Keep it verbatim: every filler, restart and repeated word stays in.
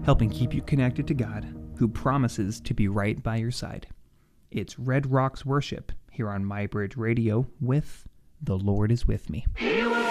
helping keep you connected to God, who promises to be right by your side. It's Red Rocks Worship here on MyBridge Radio with The Lord is With Me. He will